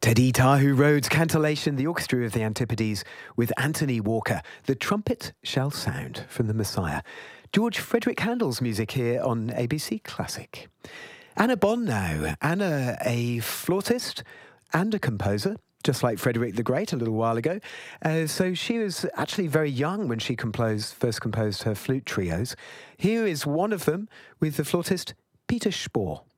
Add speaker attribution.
Speaker 1: Teddy Tahu Rhodes Cantillation, the Orchestra of the Antipodes, with Anthony Walker. The Trumpet Shall Sound from The Messiah. George Frederick Handel's music here on ABC Classic. Anna Bond now. Anna, a flautist and a composer, just like Frederick the Great a little while ago. So she was actually very young when she first composed her flute trios. Here is one of them with the flautist Peter Spohr.